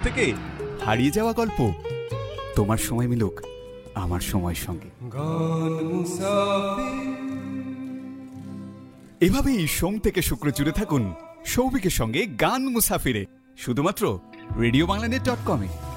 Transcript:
থেকে হারিয়ে যাওয়া গল্প। তোমার সময় মিলুক আমার সময়ের সঙ্গে। এভাবেই সোম থেকে শুক্র জুড়ে থাকুন সৌভিকের সঙ্গে গান মুসাফিরে, শুধুমাত্র রেডিওবাংলানেট.com-এ।